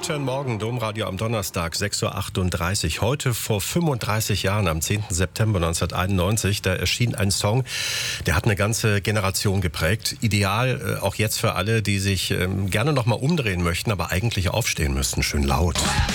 Guten Morgen, Domradio am Donnerstag, 6.38 Uhr. Heute vor 35 Jahren, am 10. September 1991, da erschien ein Song, der hat eine ganze Generation geprägt. Ideal auch jetzt für alle, die sich gerne noch mal umdrehen möchten, aber eigentlich aufstehen müssten. Schön laut.